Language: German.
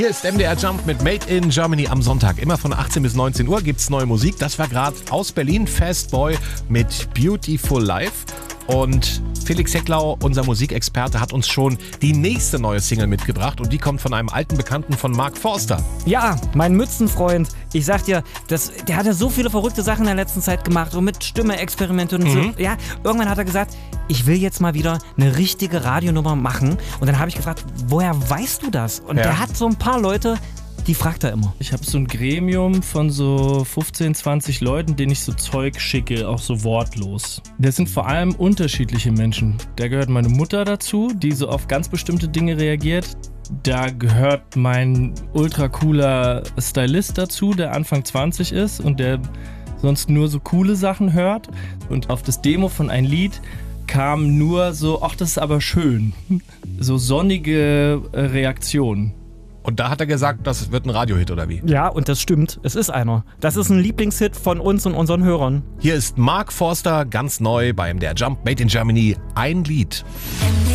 Hier ist MDR Jump mit Made in Germany am Sonntag. Immer von 18 bis 19 Uhr gibt's neue Musik. Das war gerade aus Berlin Fastboy mit Beautiful Life. Und Felix Hecklau, unser Musikexperte, hat uns schon die nächste neue Single mitgebracht. Und die kommt von einem alten Bekannten von Mark Forster. Ja, mein Mützenfreund. Ich sag dir, der hat ja so viele verrückte Sachen in der letzten Zeit gemacht. So mit Stimme-Experimente und so. Ja, irgendwann hat er gesagt, ich will jetzt mal wieder eine richtige Radionummer machen. Und dann habe ich gefragt, woher weißt du das? Und der hat so ein paar Leute, die fragt er immer. Ich habe so ein Gremium von so 15, 20 Leuten, denen ich so Zeug schicke, auch so wortlos. Das sind vor allem unterschiedliche Menschen. Da gehört meine Mutter dazu, die so auf ganz bestimmte Dinge reagiert. Da gehört mein ultra cooler Stylist dazu, der Anfang 20 ist und der sonst nur so coole Sachen hört. Und auf das Demo von ein Lied kam nur so, ach, das ist aber schön. So sonnige Reaktionen. Und da hat er gesagt, das wird ein Radiohit, oder wie? Ja, und das stimmt. Es ist einer. Das ist ein Lieblingshit von uns und unseren Hörern. Hier ist Mark Forster, ganz neu bei MDR Jump, Made in Germany, ein Lied.